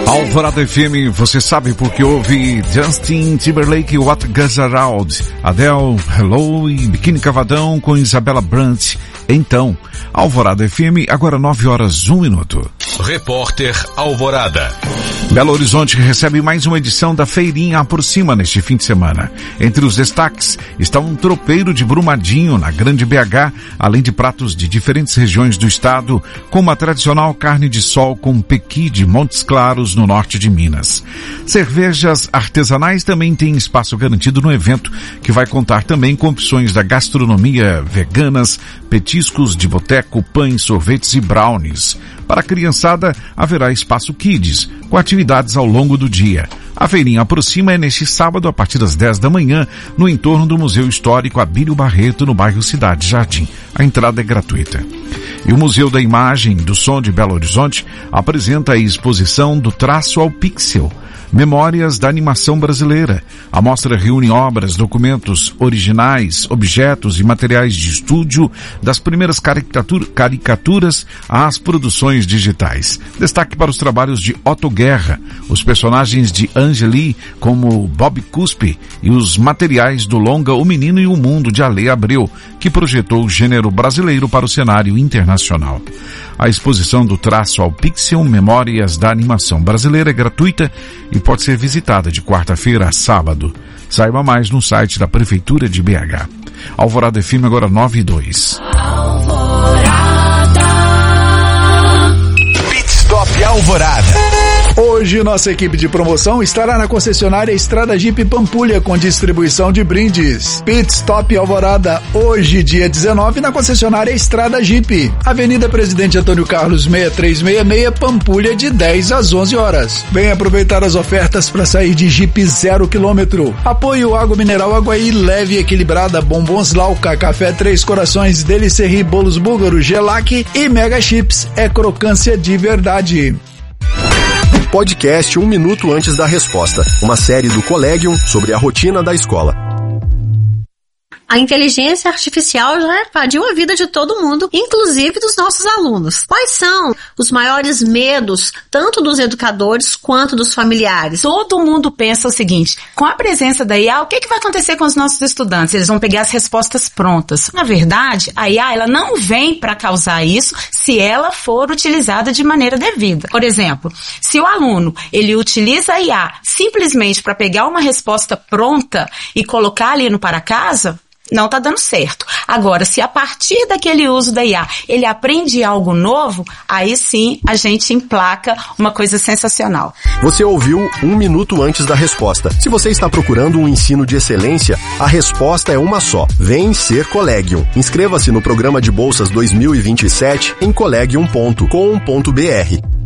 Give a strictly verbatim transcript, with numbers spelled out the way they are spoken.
Alvorada F M, você sabe porque ouve Justin Timberlake, What Goes Around, Adele, Hello e Biquíni Cavadão com Isabela Brandt. Então, Alvorada F M, agora nove horas, um minuto. Repórter Alvorada. Belo Horizonte recebe mais uma edição da Feirinha Aproxima neste fim de semana. Entre os destaques está um tropeiro de Brumadinho na Grande B H, além de pratos de diferentes regiões do estado, como a tradicional carne de sol com pequi de Montes Claros, no norte de Minas. Cervejas artesanais também têm espaço garantido no evento, que vai contar também com opções da gastronomia veganas, petiscos de boteco, pães, sorvetes e brownies. Para a criançada, haverá espaço kids, com atividades ao longo do dia. A Feirinha Aproxima é neste sábado, a partir das dez da manhã, no entorno do Museu Histórico Abílio Barreto, no bairro Cidade Jardim. A entrada é gratuita. E o Museu da Imagem do Som de Belo Horizonte apresenta a exposição Do Traço ao Pixel, Memórias da Animação Brasileira. A mostra reúne obras, documentos originais, objetos e materiais de estúdio, das primeiras caricatura, caricaturas às produções digitais. Destaque para os trabalhos de Otto Guerra, os personagens de Angeli, como Bob Cuspe, e os materiais do longa O Menino e o Mundo, de Ale Abreu, que projetou o gênero brasileiro para o cenário internacional. A exposição Do Traço ao Pixel, Memórias da Animação Brasileira, é gratuita e pode ser visitada de quarta-feira a sábado. Saiba mais no site da Prefeitura de B H. Alvorada F M, agora nove e dois. Alvorada. Pit Stop Alvorada. Hoje nossa equipe de promoção estará na concessionária Estrada Jeep Pampulha com distribuição de brindes. Pit Stop Alvorada, hoje dia dezenove, na concessionária Estrada Jeep. Avenida Presidente Antônio Carlos seis três seis seis, Pampulha, de dez às onze horas. Venha aproveitar as ofertas para sair de Jeep zero quilômetro. Apoio Água Mineral Aguaí, leve e equilibrada, Bombons Lauca, Café Três Corações, Delicerri, Bolos Búlgaro, Gelac e Mega Chips. É crocância de verdade. Podcast Um Minuto Antes da Resposta, uma série do Collegium sobre a rotina da escola. A inteligência artificial já invadiu a vida de todo mundo, inclusive dos nossos alunos. Quais são os maiores medos, tanto dos educadores quanto dos familiares? Todo mundo pensa o seguinte: com a presença da I A, o que, que vai acontecer com os nossos estudantes? Eles vão pegar as respostas prontas. Na verdade, a I A ela não vem para causar isso se ela for utilizada de maneira devida. Por exemplo, se o aluno ele utiliza a I A simplesmente para pegar uma resposta pronta e colocar ali no para casa, não está dando certo. Agora, se a partir daquele uso da I A ele aprende algo novo, aí sim a gente emplaca uma coisa sensacional. Você ouviu Um Minuto Antes da Resposta. Se você está procurando um ensino de excelência, a resposta é uma só. Vem ser Collegium. Inscreva-se no programa de bolsas dois mil e vinte e sete em collegium ponto com ponto b r.